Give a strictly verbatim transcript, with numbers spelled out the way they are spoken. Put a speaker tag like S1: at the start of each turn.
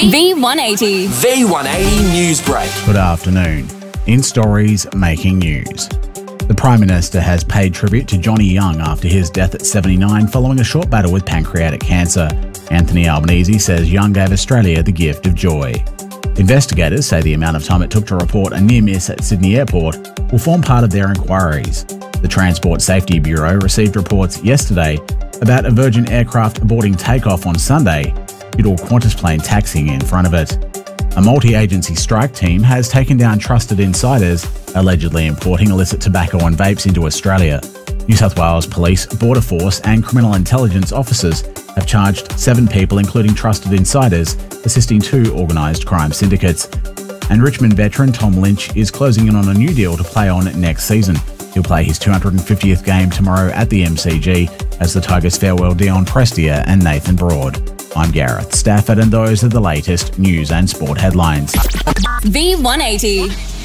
S1: V one eighty.
S2: V one eighty News Break.
S3: Good afternoon. In stories making news. The Prime Minister has paid tribute to Johnny Young after his death at seventy-nine following a short battle with pancreatic cancer. Anthony Albanese says Young gave Australia the gift of joy. Investigators say the amount of time it took to report a near miss at Sydney Airport will form part of their inquiries. The Transport Safety Bureau received reports yesterday about a Virgin aircraft aborting takeoff on Sunday due to a Qantas plane taxiing in front of it. A multi-agency strike team has taken down trusted insiders allegedly importing illicit tobacco and vapes into Australia. New South Wales Police, Border Force and criminal intelligence officers have charged seven people, including trusted insiders, assisting two organised crime syndicates. And Richmond veteran Tom Lynch is closing in on a new deal to play on next season. He'll play his two hundred fiftieth game tomorrow at the M C G as the Tigers farewell Dion Prestia and Nathan Broad. I'm Gareth Stafford and those are the latest news and sport headlines.
S1: V one eighty.